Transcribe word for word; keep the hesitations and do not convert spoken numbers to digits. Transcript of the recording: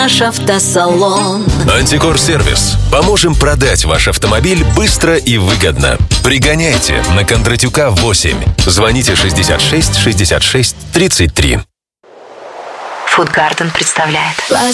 Наш автосалон. Антикор-сервис. Поможем продать ваш автомобиль быстро и выгодно. Пригоняйте на Кондратюка восемь. Звоните шестьдесят шесть шестьдесят шесть тридцать три. Фудгарден представляет